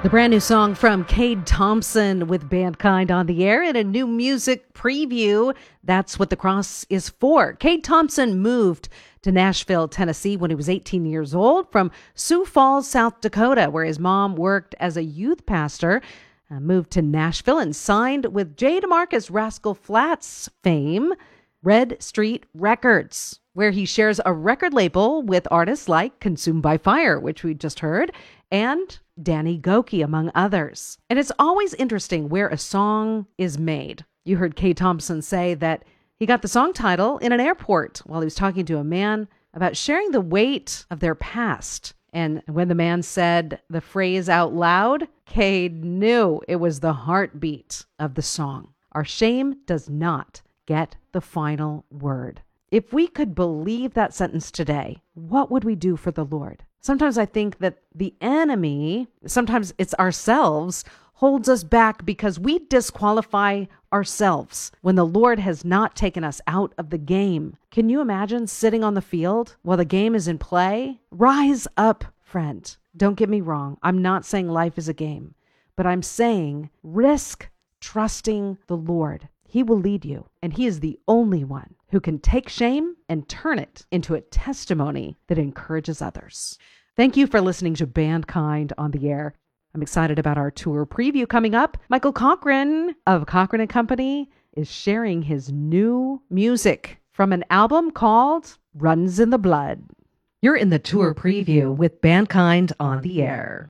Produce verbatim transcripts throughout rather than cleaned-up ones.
The brand new song from Cade Thompson with Bandkind on the air in a new music preview. That's what the cross is for. Cade Thompson moved to Nashville, Tennessee when he was eighteen years old from Sioux Falls, South Dakota, where his mom worked as a youth pastor. Uh, moved to Nashville and signed with J. DeMarcus Rascal Flatts fame, Red Street Records, where he shares a record label with artists like Consumed by Fire, which we just heard, and Danny Gokey, among others. And it's always interesting where a song is made. You heard Cade Thompson say that he got the song title in an airport while he was talking to a man about sharing the weight of their past. And when the man said the phrase out loud, Cade knew it was the heartbeat of the song. Our shame does not get the final word. If we could believe that sentence today, what would we do for the Lord? Sometimes I think that the enemy, sometimes it's ourselves, holds us back because we disqualify ourselves when the Lord has not taken us out of the game. Can you imagine sitting on the field while the game is in play? Rise up, friend. Don't get me wrong. I'm not saying life is a game, but I'm saying risk trusting the Lord. He will lead you, and he is the only one who can take shame and turn it into a testimony that encourages others. Thank you for listening to Bandkind on the air. I'm excited about our tour preview coming up. Michael Cochran of Cochran and Company is sharing his new music from an album called Runs in the Blood. You're in the tour preview with Bandkind on the air.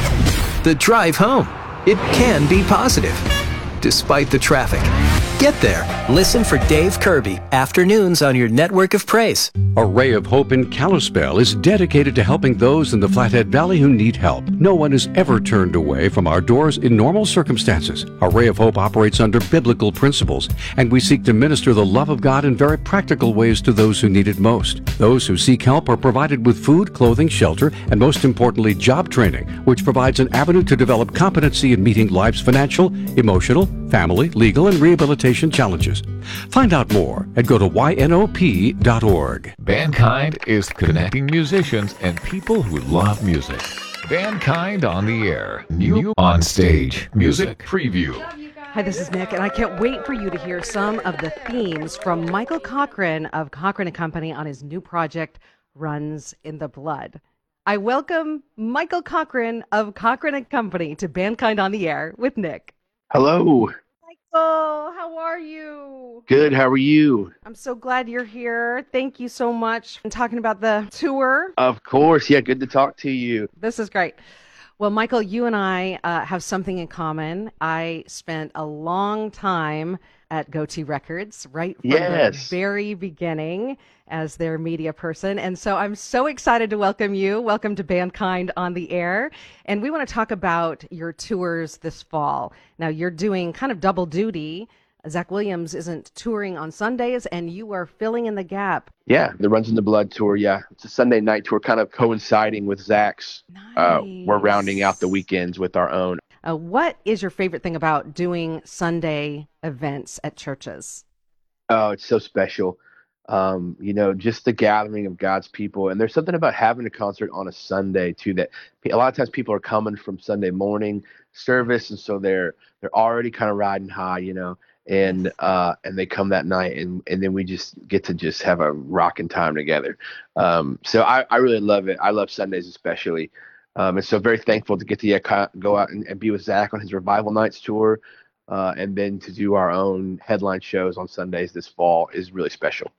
The drive home, it can be positive, despite the traffic. Get there. Listen for Dave Kirby, afternoons on your network of praise. A Ray of Hope in Kalispell is dedicated to helping those in the Flathead Valley who need help. No one is ever turned away from our doors in normal circumstances. A Ray of Hope operates under biblical principles, and we seek to minister the love of God in very practical ways to those who need it most. Those who seek help are provided with food, clothing, shelter, and most importantly, job training, which provides an avenue to develop competency in meeting life's financial, emotional, family, legal, and rehabilitation challenges. Find out more and go to Y N O P dot org. Bandkind is connecting musicians and people who love music. Bandkind on the air. New on stage. Music preview. Hi, this is Nick, and I can't wait for you to hear some of the themes from Michael Cochran of Cochran and Company on his new project, Runs in the Blood. I welcome Michael Cochran of Cochran and Company to Bandkind on the air with Nick. Hello. Michael, how are you? Good. How are you? I'm so glad you're here. Thank you so much for talking about the tour. Of course. Yeah, good to talk to you. This is great. Well, Michael, you and I uh, have something in common. I spent a long time at Gotee Records, right from yes. the very beginning as their media person. And so I'm so excited to welcome you. Welcome to Bandkind on the air. And we want to talk about your tours this fall. Now, you're doing kind of double duty. Zach Williams isn't touring on Sundays, and you are filling in the gap. Yeah, the Runs in the Blood tour, yeah. It's a Sunday night tour kind of coinciding with Zach's. Nice. Uh, we're rounding out the weekends with our own. Uh, what is your favorite thing about doing Sunday events at churches? Oh, it's so special. Um, you know, just the gathering of God's people. And there's something about having a concert on a Sunday, too, that a lot of times people are coming from Sunday morning service, and so they're they're already kind of riding high, you know. And uh, and they come that night, and, and then we just get to just have a rocking time together. Um, so I, I really love it. I love Sundays especially. Um, and so very thankful to get to yeah, go out and, and be with Zach on his Revival Nights tour, uh, and then to do our own headline shows on Sundays this fall is really special.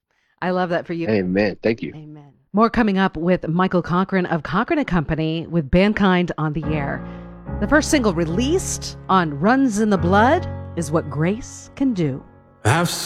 I love that for you. Amen. Thank you. Amen. More coming up with Michael Cochran of Cochran and Company with Bandkind on the air. The first single released on Runs in the Blood is What Grace Can Do. I've